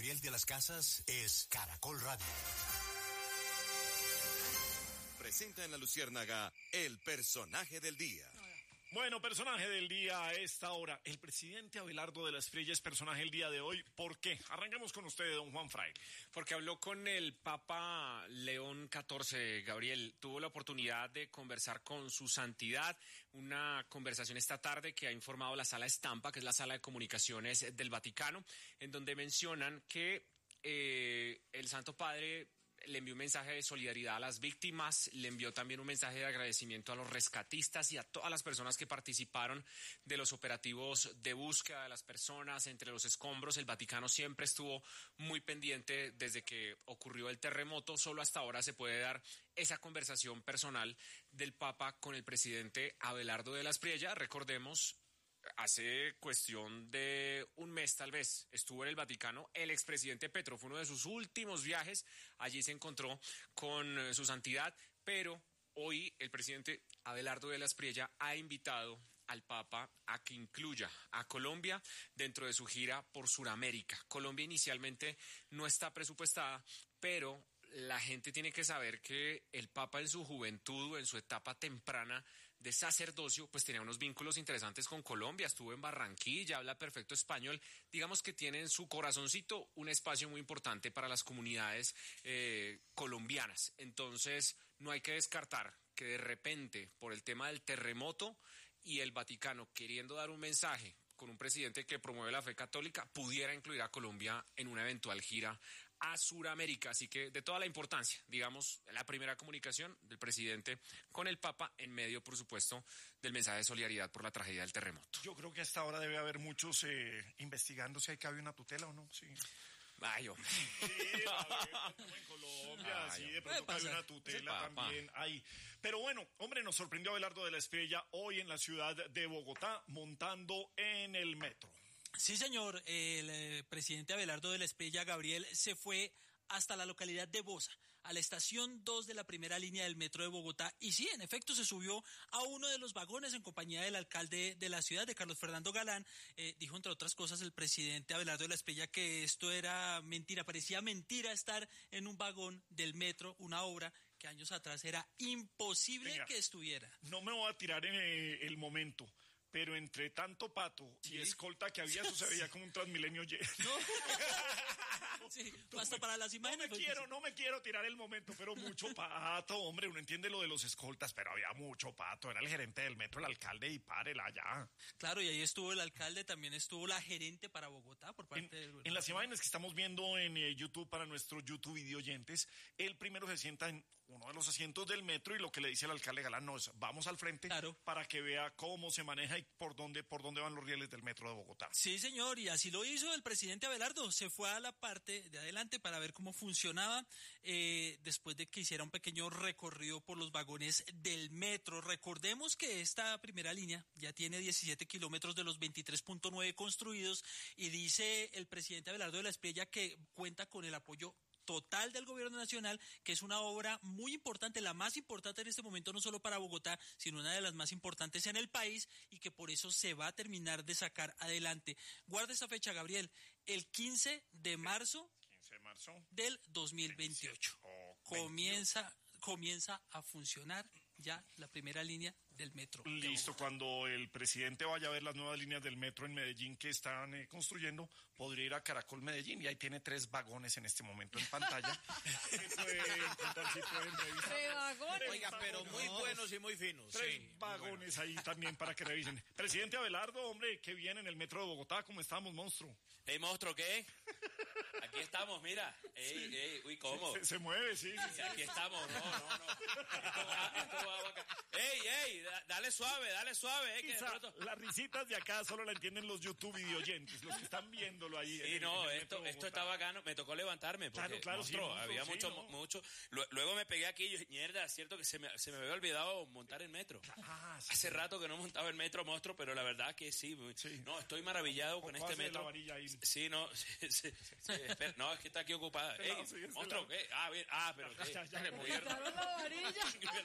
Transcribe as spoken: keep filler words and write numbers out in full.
Gabriel de las Casas es Caracol Radio. Presenta en La Luciérnaga el personaje del día. Bueno, personaje del día a esta hora. El presidente Abelardo de la Espriella es personaje el día de hoy. ¿Por qué? Arranquemos con usted, don Juan Fraile. Porque habló con el Papa León catorce, Gabriel. Tuvo la oportunidad de conversar con su santidad. Una conversación esta tarde que ha informado la Sala Estampa, que es la sala de comunicaciones del Vaticano, en donde mencionan que eh, el Santo Padre le envió un mensaje de solidaridad a las víctimas, le envió también un mensaje de agradecimiento a los rescatistas y a todas las personas que participaron de los operativos de búsqueda de las personas entre los escombros. El Vaticano siempre estuvo muy pendiente desde que ocurrió el terremoto. Solo hasta ahora se puede dar esa conversación personal del Papa con el presidente Abelardo de la Espriella. Recordemos, hace cuestión de un mes tal vez estuvo en el Vaticano el expresidente Petro, fue uno de sus últimos viajes, allí se encontró con su santidad, pero hoy el presidente Abelardo de la Espriella ha invitado al Papa a que incluya a Colombia dentro de su gira por Sudamérica. Colombia inicialmente no está presupuestada, pero la gente tiene que saber que el Papa en su juventud, en su etapa temprana de sacerdocio, pues tenía unos vínculos interesantes con Colombia, estuvo en Barranquilla, habla perfecto español, digamos que tiene en su corazoncito un espacio muy importante para las comunidades eh, colombianas. Entonces no hay que descartar que de repente por el tema del terremoto y el Vaticano queriendo dar un mensaje con un presidente que promueve la fe católica, pudiera incluir a Colombia en una eventual gira a Sudamérica. Así que de toda la importancia, digamos, la primera comunicación del presidente con el Papa en medio, por supuesto, del mensaje de solidaridad por la tragedia del terremoto. Yo creo que hasta ahora debe haber muchos eh, investigando si hay cabe una tutela o no, sí. Ay, hombre. Sí, a ver, como en Colombia, Ay, sí, de pronto hay una tutela también ahí. Pero bueno, hombre, nos sorprendió Abelardo de la Espriella hoy en la ciudad de Bogotá montando en el metro. Sí, señor, el eh, presidente Abelardo de la Espriella, Gabriel, se fue hasta la localidad de Bosa, a la estación dos de la primera línea del metro de Bogotá, y sí, en efecto, se subió a uno de los vagones en compañía del alcalde de la ciudad, de Carlos Fernando Galán. Eh, dijo, entre otras cosas, el presidente Abelardo de la Espriella que esto era mentira, parecía mentira estar en un vagón del metro, una obra que años atrás era imposible Venga, que estuviera. No me voy a tirar en eh, el momento, pero entre tanto pato y ¿sí? escolta que había, eso se veía como un Transmilenio lleno. No. Sí, hasta para las imágenes. No me quiero, no me quiero tirar el momento, pero mucho pato, hombre, uno entiende lo de los escoltas, pero había mucho pato, era el gerente del metro, el alcalde, y párela ya. Claro, y ahí estuvo el alcalde, también estuvo la gerente para Bogotá por parte en, del... En las imágenes que estamos viendo en eh, YouTube para nuestros YouTube video oyentes, él primero se sienta en uno de los asientos del metro y lo que le dice el alcalde Galán no es, vamos al frente, claro, para que vea cómo se maneja y por dónde, por dónde van los rieles del metro de Bogotá. Sí, señor, y así lo hizo el presidente Abelardo, se fue a la parte de adelante para ver cómo funcionaba, eh, después de que hiciera un pequeño recorrido por los vagones del metro. Recordemos que esta primera línea ya tiene diecisiete kilómetros de los veintitrés punto nueve construidos, y dice el presidente Abelardo de la Espriella que cuenta con el apoyo total del gobierno nacional, que es una obra muy importante, la más importante en este momento, no solo para Bogotá, sino una de las más importantes en el país, y que por eso se va a terminar de sacar adelante. Guarda esa fecha, Gabriel, el quince de marzo quince de marzo del dos mil veintiocho. Oh, comienza, comienza a funcionar ya la primera línea del metro. Listo, cuando el presidente vaya a ver las nuevas líneas del metro en Medellín que están eh, construyendo, podría ir a Caracol Medellín, y ahí tiene tres vagones en este momento en pantalla. pueden contar si pueden revisar. Tres vagones. Oiga, pero muy buenos y muy finos. Tres sí, vagones ahí también para que revisen. Presidente Abelardo, hombre, qué bien en el metro de Bogotá, ¿cómo estamos, monstruo? ¿Ey, monstruo, qué? Aquí estamos, mira. Ey, sí. ey, uy, ¿cómo? Se, se mueve, sí, sí, sí. Aquí estamos, no, no, no. Esto va, esto va acá. Ey, ey, dale suave, dale suave. Eh, que pronto... Las risitas de acá solo la entienden los YouTube videoyentes, los que están viéndolo ahí. Sí, en no, el, en el esto, esto está bacano. Me tocó levantarme porque, claro, claro, monstruo, sí, había sí, mucho, no. mucho. Luego me pegué aquí y yo, mierda, es cierto que se me, se me había olvidado montar el metro. Ah, sí, Hace sí. rato que no montaba el metro, monstruo, pero la verdad que sí. sí. No, estoy maravillado con este metro. La varilla ahí. Sí, no, sí, sí, sí, espera, no, es que está aquí ocupada. Ey, no, sí, monstruo, ¿qué? Ah, bien, ah, pero ¿qué? Ya, ya, ya, ¿Le movieron la varilla?